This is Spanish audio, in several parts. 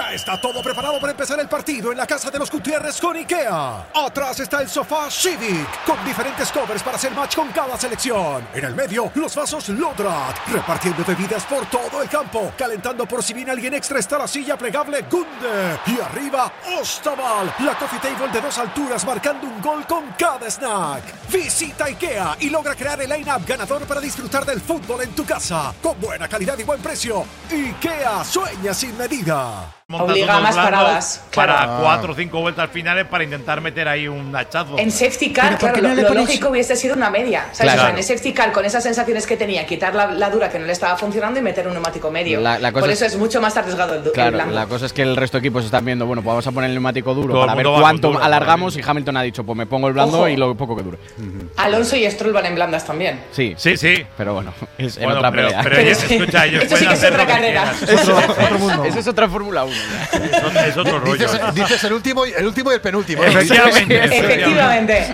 Ya está todo preparado para empezar el partido en la casa de los Gutiérrez con IKEA. Atrás está el sofá Civic, con diferentes covers para hacer match con cada selección. En el medio, los vasos Lodrat, repartiendo bebidas por todo el campo. Calentando por si viene alguien extra está la silla plegable Gunde. Y arriba, Ostaval, la coffee table de 2 alturas marcando un gol con cada snack. Visita IKEA y logra crear el line-up ganador para disfrutar del fútbol en tu casa. Con buena calidad y buen precio. IKEA, sueña sin medida. Obliga a más paradas. Para 4 o 5 vueltas finales para intentar meter ahí un hachazo. En safety car, claro, lo lógico hubiese sido una media. ¿Sabes? Claro. O sea, en safety car, con esas sensaciones que tenía, quitar la dura que no le estaba funcionando y meter un neumático medio. Por eso es mucho más arriesgado el blanco. La cosa es que el resto de equipos están viendo, bueno, pues vamos a poner el neumático duro Todo para ver cuánto alargamos, y Hamilton ha dicho, pues me pongo el blando y lo poco que dure. Alonso y Stroll van en blandas también. Sí. Pero bueno, es en otra pelea. Pero escucha, ellos eso sí que es otra carrera. Eso es otra Fórmula 1. Es otro rollo. Dices el último y el penúltimo. Efectivamente.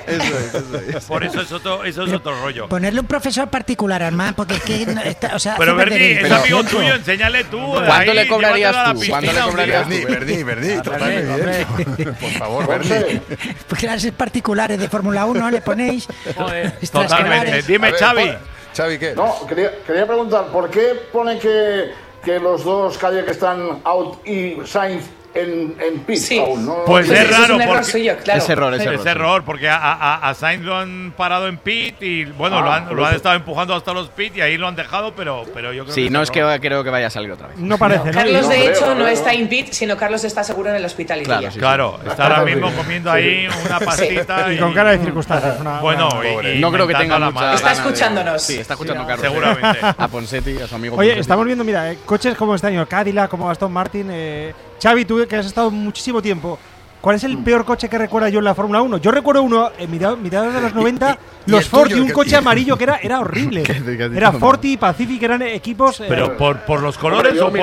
Por eso es otro rollo. Ponerle un profesor particular, Armand, porque es que pero Berni, es amigo tuyo, enséñale tú. ¿Cuánto le cobrarías tú? ¿Cuánto le cobrarías tú? Berni, totalmente bien. Por favor, Berni. Pues clases particulares de Fórmula 1 le ponéis. Totalmente. Dime, Xavi. Xavi, ¿qué? No, quería preguntar, ¿por qué pone que los dos Cadillac están out y Sainz en pit aún? ¿No? Pues es raro, es un error suyo, claro. Es error, porque a Sainz lo han parado en pit y bueno, lo han estado empujando hasta los pit y ahí lo han dejado, pero yo creo sí, que no es que creo que vaya a salir otra vez. No parece, ¿no? Carlos, de hecho, no está en pit, sino Carlos está seguro en el hospital. Claro, está ahora mismo comiendo ahí una pastita. Y con cara de circunstancias. Bueno, no creo que tenga mucha. Está escuchándonos. Sí, está escuchando Carlos. Seguramente. A Ponseti, a su amigo. Oye, estamos viendo, mira, coches como este año, Cadillac, como Aston Martin. Xavi, tú que has estado muchísimo tiempo, ¿cuál es el peor coche que recuerdo yo en la Fórmula 1? Yo recuerdo uno en mediados de los 90, los Ford y un coche amarillo que era horrible. Era Ford y Pacific, eran equipos. ¿Pero por los colores o por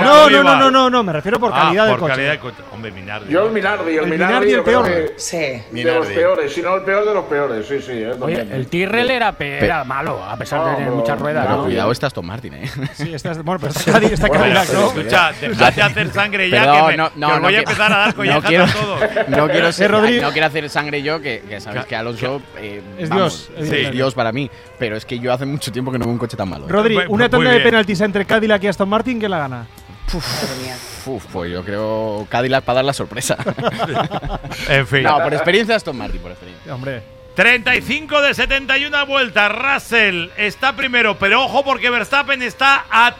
No, me refiero por calidad del coche. Calidad de coche. Hombre, Minardi. Yo el Minardi el peor. Sí. De los peores, si no el peor de los peores, sí. Oye, el Tyrrell era malo, a pesar de tener muchas ruedas. Pero cuidado, está Aston Martin, Sí, bueno, pero está Cadillac, ¿no? Escucha, dejad de hacer sangre ya, que os voy a empezar a dar collejas a todos. No quiero hacer sangre yo, que sabes que Alonso es Dios. Es Dios para mí, pero es que yo hace mucho tiempo que no veo un coche tan malo. Rodri, una tanda de penaltis entre Cadillac y Aston Martin, ¿quién la gana? Pues yo creo Cadillac para dar la sorpresa. En fin. No, por experiencia Aston Martin, por experiencia. Hombre. 35 de 71 vueltas. Russell está primero, pero ojo porque Verstappen está a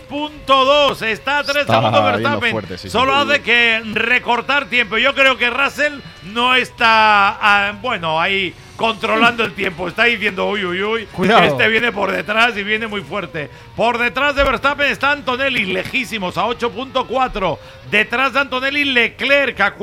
3.2. Está a 3 segundos Verstappen. Fuerte, Solo hace que recortar tiempo. Yo creo que Russell no está, ahí controlando el tiempo. Está diciendo, uy, cuidado. Este viene por detrás y viene muy fuerte. Por detrás de Verstappen está Antonelli, lejísimos, a 8.4. Detrás de Antonelli, Leclerc a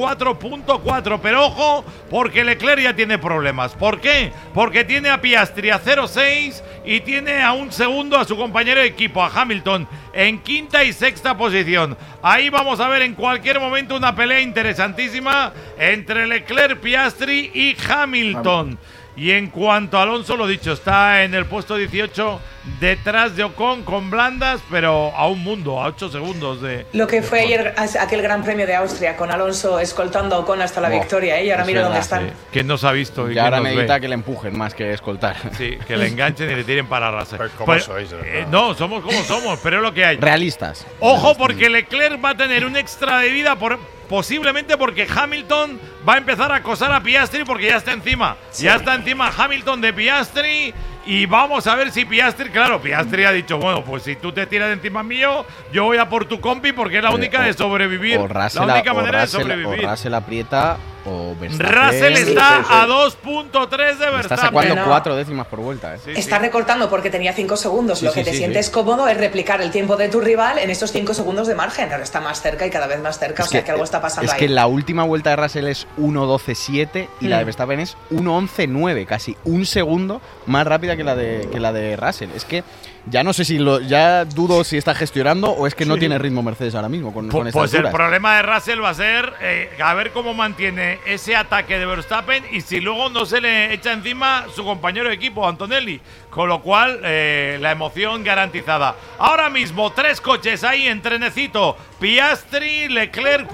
4.4. Pero ojo, porque Leclerc ya tiene problemas. ¿Por qué? Porque tiene a Piastri a 0.6 y tiene a un segundo a su compañero de equipo, a Hamilton, en quinta y sexta posición. Ahí vamos a ver en cualquier momento una pelea interesantísima entre Leclerc, Piastri y Hamilton. Y en cuanto a Alonso, lo dicho, está en el puesto 18 detrás de Ocon con blandas, pero a un mundo, a 8 segundos de... Lo que fue ayer aquel Gran Premio de Austria con Alonso escoltando a Ocon hasta la victoria, y ahora mira dónde están. ¿Quién nos ha visto? Y ahora necesita que le empujen más que escoltar. Sí, que le enganchen y le tiren para Russell. ¿Cómo sois? No, somos como somos, pero es lo que hay. Realistas. Ojo, porque Leclerc va a tener un extra de vida posiblemente porque Hamilton va a empezar a acosar a Piastri porque ya está encima. Sí. Ya está encima Hamilton de Piastri. Y vamos a ver si Piastri ha dicho, bueno, pues si tú te tiras de encima mío, yo voy a por tu compi porque es la única de sobrevivir. La única manera de sobrevivir. O Russell aprieta o Verstappen. Russell está a 2.3 de Verstappen. Está sacando 4 décimas por vuelta. Está recortando porque tenía 5 segundos. Lo que te sientes cómodo es replicar el tiempo de tu rival en esos 5 segundos de margen. Ahora está más cerca y cada vez más cerca, que algo está pasando ahí. Es que la última vuelta de Russell es 1.12.7 y la de Verstappen es 1.11.9, casi un segundo más rápida que la de Russell. Es que ya no sé ya dudo si está gestionando o es que no tiene ritmo Mercedes ahora mismo con estas Pues alturas. El problema de Russell va a ser a ver cómo mantiene ese ataque de Verstappen y si luego no se le echa encima su compañero de equipo, Antonelli. Con lo cual, la emoción garantizada. Ahora mismo, 3 coches ahí en trenecito. Piastri, Leclerc,